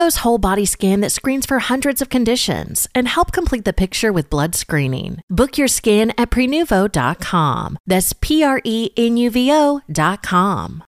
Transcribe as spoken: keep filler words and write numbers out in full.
whole body scan that screens for hundreds of conditions and help complete the picture with blood screening. Book your scan at prenuvo dot com. That's P R E N U V O dot com.